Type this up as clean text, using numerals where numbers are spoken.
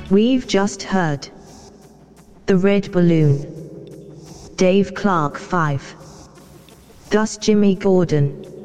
We've just heard The Red Balloon, Dave Clark 5, Thus Jimmy Gordon.